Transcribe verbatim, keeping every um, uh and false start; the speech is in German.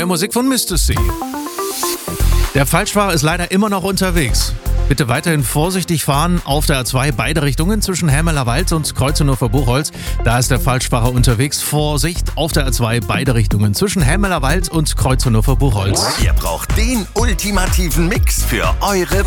Musik von Mister C. Der Falschfahrer ist leider immer noch unterwegs. Bitte weiterhin vorsichtig fahren auf der A zwei, beide Richtungen zwischen Helmerler-Wald und Kreuzenhofer-Buchholz. Da ist der Falschfahrer unterwegs. Vorsicht auf der A zwei, beide Richtungen zwischen Helmerler-Wald und Kreuzenhofer-Buchholz. Ihr braucht den ultimativen Mix für eure